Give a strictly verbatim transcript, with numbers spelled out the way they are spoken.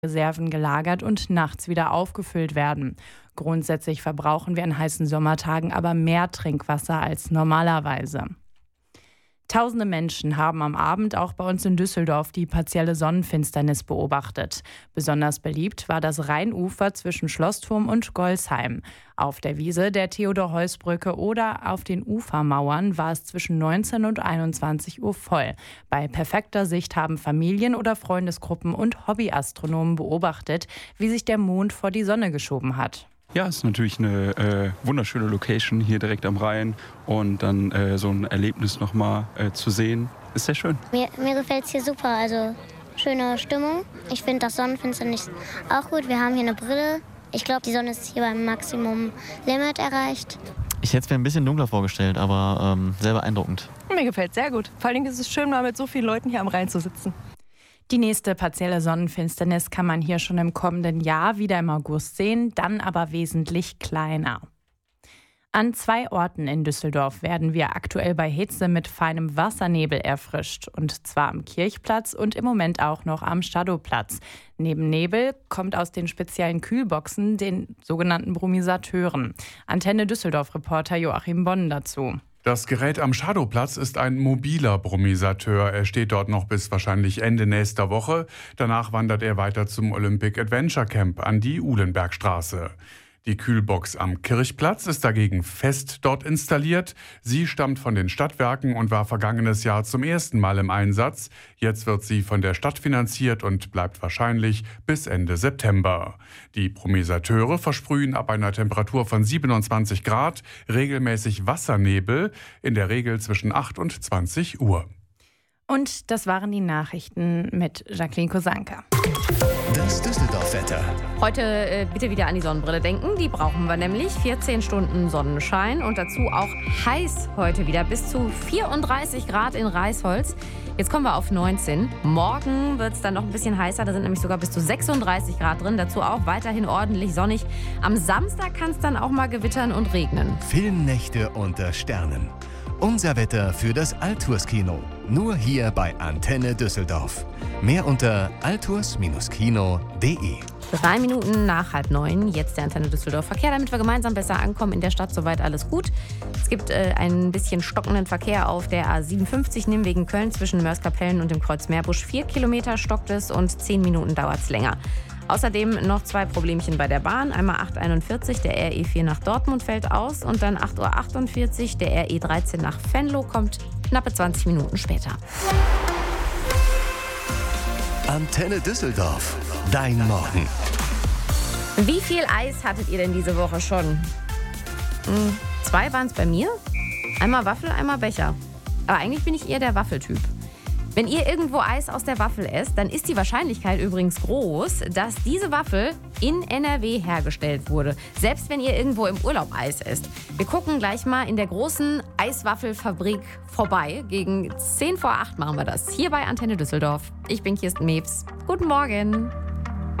Reserven gelagert und nachts wieder aufgefüllt werden. Grundsätzlich verbrauchen wir an heißen Sommertagen aber mehr Trinkwasser als normalerweise. Tausende Menschen haben am Abend auch bei uns in Düsseldorf die partielle Sonnenfinsternis beobachtet. Besonders beliebt war das Rheinufer zwischen Schlossturm und Golsheim. Auf der Wiese der Theodor-Heuss-Brücke oder auf den Ufermauern war es zwischen neunzehn und einundzwanzig Uhr voll. Bei perfekter Sicht haben Familien oder Freundesgruppen und Hobbyastronomen beobachtet, wie sich der Mond vor die Sonne geschoben hat. Ja, es ist natürlich eine äh, wunderschöne Location hier direkt am Rhein und dann äh, so ein Erlebnis nochmal äh, zu sehen, ist sehr schön. Mir, mir gefällt es hier super, also schöne Stimmung. Ich finde das Sonnenfinsternis auch gut. Wir haben hier eine Brille. Ich glaube, die Sonne ist hier beim Maximum Limit erreicht. Ich hätte es mir ein bisschen dunkler vorgestellt, aber ähm, sehr beeindruckend. Mir gefällt es sehr gut. Vor allem ist es schön, mal mit so vielen Leuten hier am Rhein zu sitzen. Die nächste partielle Sonnenfinsternis kann man hier schon im kommenden Jahr wieder im August sehen, dann aber wesentlich kleiner. An zwei Orten in Düsseldorf werden wir aktuell bei Hitze mit feinem Wassernebel erfrischt. Und zwar am Kirchplatz und im Moment auch noch am Stadtplatz. Neben Nebel kommt aus den speziellen Kühlboxen, den sogenannten Brumisateuren. Antenne Düsseldorf-Reporter Joachim Bonn dazu. Das Gerät am Shadowplatz ist ein mobiler Brumisateur. Er steht dort noch bis wahrscheinlich Ende nächster Woche. Danach wandert er weiter zum Olympic Adventure Camp an die Uhlenbergstraße. Die Kühlbox am Kirchplatz ist dagegen fest dort installiert. Sie stammt von den Stadtwerken und war vergangenes Jahr zum ersten Mal im Einsatz. Jetzt wird sie von der Stadt finanziert und bleibt wahrscheinlich bis Ende September. Die Brumisateure versprühen ab einer Temperatur von siebenundzwanzig Grad regelmäßig Wassernebel, in der Regel zwischen acht und zwanzig Uhr. Und das waren die Nachrichten mit Jacqueline Kosanka. Das Düsseldorf-Wetter. Heute äh, bitte wieder an die Sonnenbrille denken. Die brauchen wir nämlich. vierzehn Stunden Sonnenschein und dazu auch heiß heute wieder. Bis zu vierunddreißig Grad in Reisholz. Jetzt kommen wir auf neunzehn. Morgen wird es dann noch ein bisschen heißer. Da sind nämlich sogar bis zu sechsunddreißig Grad drin. Dazu auch weiterhin ordentlich sonnig. Am Samstag kann es dann auch mal gewittern und regnen. Filmnächte unter Sternen. Unser Wetter für das Alturs-Kino. Nur hier bei Antenne Düsseldorf. Mehr unter alturs Kino punkt de. Drei Minuten nach halb neun, jetzt der Antenne Düsseldorf Verkehr, damit wir gemeinsam besser ankommen in der Stadt. Soweit alles gut. Es gibt äh, ein bisschen stockenden Verkehr auf der A siebenundfünfzig Nimwegen Köln zwischen Mörs-Kapellen und dem Kreuz Meerbusch. Vier Kilometer stockt es und zehn Minuten dauert es länger. Außerdem noch zwei Problemchen bei der Bahn. Einmal acht Uhr einundvierzig, der R E vier nach Dortmund fällt aus. Und dann acht Uhr achtundvierzig, der R E dreizehn nach Venlo kommt knappe zwanzig Minuten später. Antenne Düsseldorf. Dein Morgen. Wie viel Eis hattet ihr denn diese Woche schon? Hm, zwei waren es bei mir. Einmal Waffel, einmal Becher. Aber eigentlich bin ich eher der Waffeltyp. Wenn ihr irgendwo Eis aus der Waffel esst, dann ist die Wahrscheinlichkeit übrigens groß, dass diese Waffel in N R W hergestellt wurde. Selbst wenn ihr irgendwo im Urlaub Eis esst. Wir gucken gleich mal in der großen Eiswaffelfabrik vorbei. Gegen zehn vor acht machen wir das. Hier bei Antenne Düsseldorf. Ich bin Kirsten Mebs. Guten Morgen.